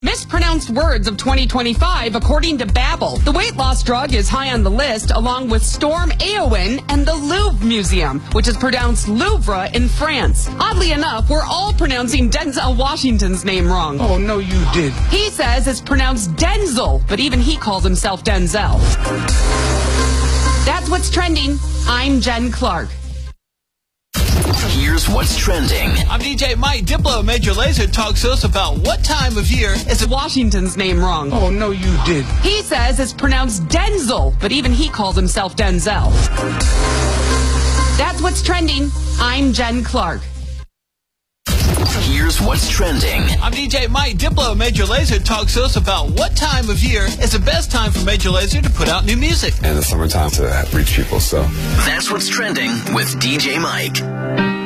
Mispronounced words of 2025, according to Babbel. The weight loss drug is high on the list, along with Storm Éowyn and the Louvre Museum, which is pronounced Louvre in France. Oddly enough, we're all pronouncing Denzel Washington's name wrong. Oh, no, you didn't. He says it's pronounced Denzel, but even he calls himself Denzel. That's what's trending. I'm Jen Clark. Here's what's trending. I'm DJ Mike. Diplo and Major Lazer talks to us about what time of year is Washington's name wrong. Oh, no, you didn't. He says it's pronounced Denzel, but even he calls himself Denzel. That's what's trending. I'm Jen Clark. Here's what's trending. I'm DJ Mike. Diplo and Major Lazer talks to us about what time of year is the best time for Major Lazer to put out new music. And the summertime to reach people, so. That's what's trending with DJ Mike.